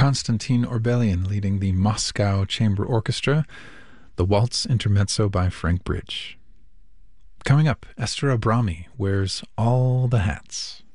Konstantin Orbelian leading the Moscow Chamber Orchestra, the Waltz Intermezzo by Frank Bridge. Coming up, Esther Abrami wears all the hats.